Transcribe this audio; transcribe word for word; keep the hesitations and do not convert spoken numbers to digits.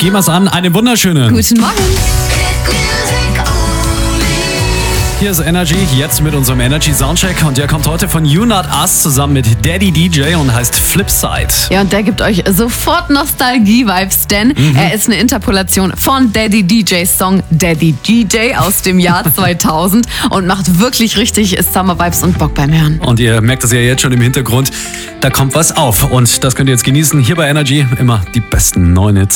Gehen wir's an. Einen wunderschönen. Guten Morgen. Hier ist Energy, jetzt mit unserem Energy Soundcheck. Und der kommt heute von You Not Us zusammen mit Daddy D J und heißt Flipside. Ja, und der gibt euch sofort Nostalgie-Vibes, denn mhm. er ist eine Interpolation von Daddy D Js Song Daddy D J aus dem Jahr zweitausend und macht wirklich richtig Summer-Vibes und Bock beim Hören. Und ihr merkt das ja jetzt schon im Hintergrund, da kommt was auf. Und das könnt ihr jetzt genießen. Hier bei Energy immer die besten neuen Hits.